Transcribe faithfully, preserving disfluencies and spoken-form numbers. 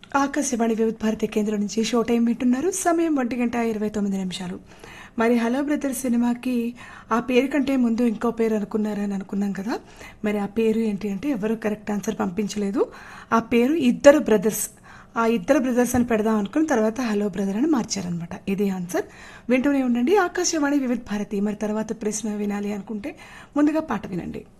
ఆకాశవాణి వివిధ భారతి కేంద్రం నుంచి షో టైం వింటున్నారు. సమయం ఒంటి గంట ఇరవై తొమ్మిది నిమిషాలు. మరి హలో బ్రదర్ సినిమాకి ఆ పేరు కంటే ముందు ఇంకో పేరు అనుకున్నారని అనుకున్నాం కదా. మరి ఆ పేరు ఏంటి అంటే ఎవరు కరెక్ట్ ఆన్సర్ పంపించలేదు. ఆ పేరు ఇద్దరు బ్రదర్స్. ఆ ఇద్దరు బ్రదర్స్ అని పెడదాం అనుకుని తర్వాత హలో బ్రదర్ అని మార్చారనమాట. ఇదే ఆన్సర్. వింటూనే ఉండండి ఆకాశవాణి వివిధ భారతి. మరి తర్వాత ప్రశ్న వినాలి అనుకుంటే ముందుగా పాట వినండి.